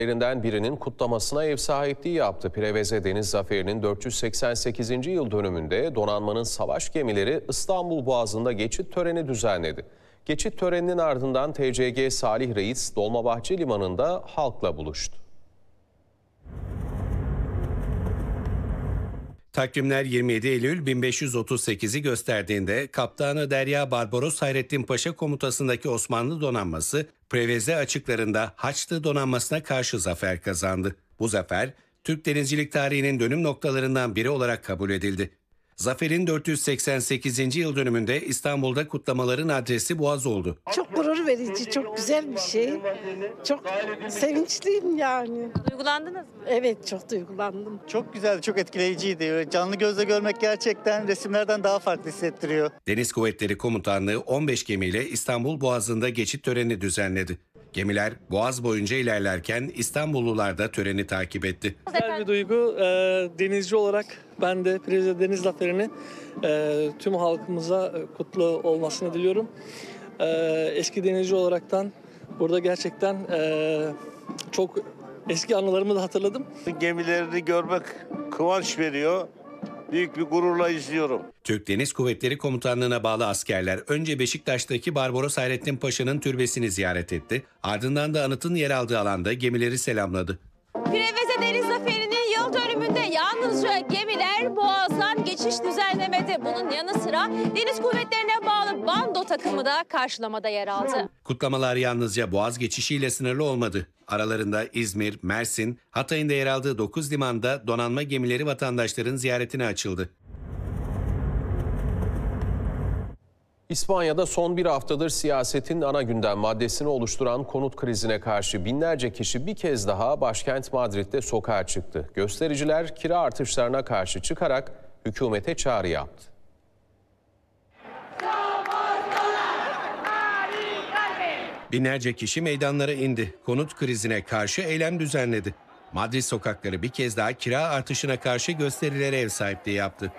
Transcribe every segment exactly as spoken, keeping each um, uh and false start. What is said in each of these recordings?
Lerinden birinin kutlamasına ev sahipliği yaptı. Preveze Deniz Zaferi'nin dört yüz seksen sekizinci yıl dönümünde donanmanın savaş gemileri İstanbul Boğazı'nda geçit töreni düzenledi. Geçit töreninin ardından T C G Salih Reis Dolmabahçe Limanı'nda halkla buluştu. Takvimler yirmi yedi Eylül bin beş yüz otuz sekizi gösterdiğinde Kaptanı Derya Barbaros Hayrettin Paşa komutasındaki Osmanlı donanması Preveze açıklarında Haçlı donanmasına karşı zafer kazandı. Bu zafer Türk denizcilik tarihinin dönüm noktalarından biri olarak kabul edildi. Zaferin dört yüz seksen sekizinci yıl dönümünde İstanbul'da kutlamaların adresi Boğaz oldu. Çok gurur verici, çok güzel bir şey. Çok sevinçliyim yani. Duygulandınız mı? Evet, çok duygulandım. Çok güzel, çok etkileyiciydi. Canlı gözle görmek gerçekten resimlerden daha farklı hissettiriyor. Deniz Kuvvetleri Komutanlığı on beş gemiyle İstanbul Boğazı'nda geçit töreni düzenledi. Gemiler Boğaz boyunca ilerlerken İstanbullular da töreni takip etti. Güzel bir duygu. E, denizci olarak ben de Preveze Deniz Zaferi'ni e, tüm halkımıza kutlu olmasını diliyorum. E, eski denizci olaraktan burada gerçekten e, çok eski anılarımı da hatırladım. Gemilerini görmek kıvanç veriyor. Büyük bir gururla izliyorum. Türk Deniz Kuvvetleri Komutanlığı'na bağlı askerler önce Beşiktaş'taki Barbaros Hayrettin Paşa'nın türbesini ziyaret etti. Ardından da anıtın yer aldığı alanda gemileri selamladı. Preveze Deniz Zaferi'nin yıl dönümünde yalnızca gemiler Boğaz'dan geçiş düzenlemedi. Bunun yanı sıra Deniz Kuvvetlerine bağlı bando takımı da karşılamada yer aldı. Kutlamalar yalnızca Boğaz geçişiyle sınırlı olmadı. Aralarında İzmir, Mersin, Hatay'ın da yer aldığı dokuz limanda donanma gemileri vatandaşların ziyaretine açıldı. İspanya'da son bir haftadır siyasetin ana gündem maddesini oluşturan konut krizine karşı binlerce kişi bir kez daha başkent Madrid'de sokağa çıktı. Göstericiler kira artışlarına karşı çıkarak hükümete çağrı yaptı. Binlerce kişi meydanlara indi. Konut krizine karşı eylem düzenledi. Madrid sokakları bir kez daha kira artışına karşı gösterilere ev sahipliği yaptı.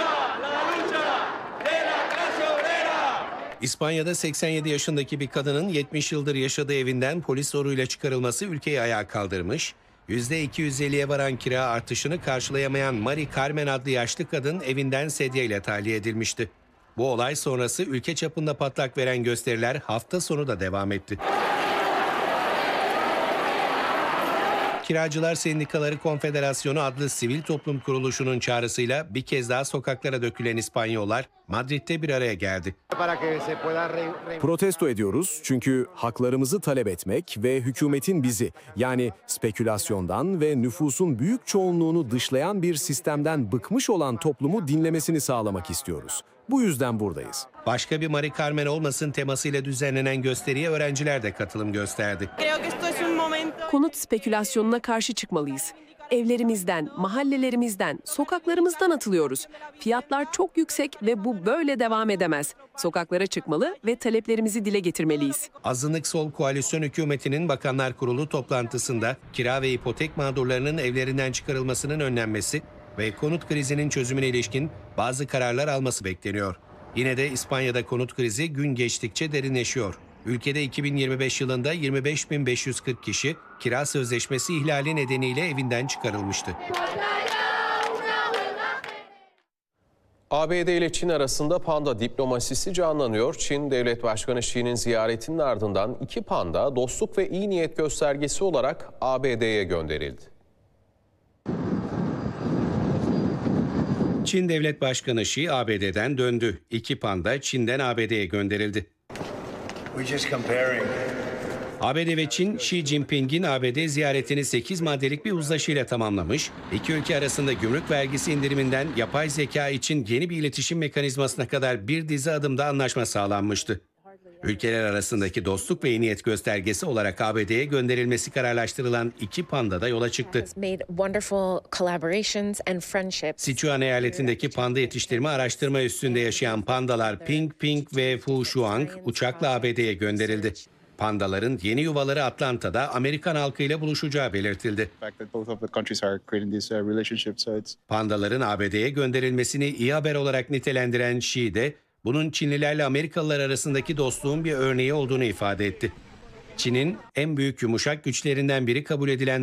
İspanya'da seksen yedi yaşındaki bir kadının yetmiş yıldır yaşadığı evinden polis zoruyla çıkarılması ülkeyi ayağa kaldırmış. yüzde iki yüz elliye varan kira artışını karşılayamayan Mari Carmen adlı yaşlı kadın evinden sedyeyle tahliye edilmişti. Bu olay sonrası ülke çapında patlak veren gösteriler hafta sonu da devam etti. Kiracılar Sendikaları Konfederasyonu adlı sivil toplum kuruluşunun çağrısıyla bir kez daha sokaklara dökülen İspanyollar Madrid'de bir araya geldi. Protesto ediyoruz çünkü haklarımızı talep etmek ve hükümetin bizi, yani spekülasyondan ve nüfusun büyük çoğunluğunu dışlayan bir sistemden bıkmış olan toplumu dinlemesini sağlamak istiyoruz. Bu yüzden buradayız. Başka bir Mari Carmen olmasın temasıyla düzenlenen gösteriye öğrenciler de katılım gösterdi. Konut spekülasyonuna karşı çıkmalıyız. Evlerimizden, mahallelerimizden, sokaklarımızdan atılıyoruz. Fiyatlar çok yüksek ve bu böyle devam edemez. Sokaklara çıkmalı ve taleplerimizi dile getirmeliyiz. Azınlık Sol Koalisyon Hükümeti'nin Bakanlar Kurulu toplantısında kira ve ipotek mağdurlarının evlerinden çıkarılmasının önlenmesi ve konut krizinin çözümüne ilişkin bazı kararlar alması bekleniyor. Yine de İspanya'da konut krizi gün geçtikçe derinleşiyor. Ülkede iki bin yirmi beş yılında yirmi beş bin beş yüz kırk kişi kira sözleşmesi ihlali nedeniyle evinden çıkarılmıştı. A B D ile Çin arasında panda diplomasisi canlanıyor. Çin Devlet Başkanı Xi'nin ziyaretinin ardından iki panda dostluk ve iyi niyet göstergesi olarak A B D'ye gönderildi. Çin Devlet Başkanı Xi A B D'den döndü. İki panda Çin'den A B D'ye gönderildi. A B D ve Çin, Xi Jinping'in A B D ziyaretini sekiz maddelik bir uzlaşıyla tamamlamış. İki ülke arasında gümrük vergisi indiriminden yapay zeka için yeni bir iletişim mekanizmasına kadar bir dizi adımda anlaşma sağlanmıştı. Ülkeler arasındaki dostluk ve iyi niyet göstergesi olarak A B D'ye gönderilmesi kararlaştırılan iki panda da yola çıktı. Sichuan eyaletindeki panda yetiştirme araştırma üssünde yaşayan pandalar Ping Ping ve Fu Shuang uçakla A B D'ye gönderildi. Pandaların yeni yuvaları Atlanta'da Amerikan halkıyla buluşacağı belirtildi. Pandaların A B D'ye gönderilmesini iyi haber olarak nitelendiren Xi de bunun Çinlilerle Amerikalılar arasındaki dostluğun bir örneği olduğunu ifade etti. Çin'in en büyük yumuşak güçlerinden biri kabul edilen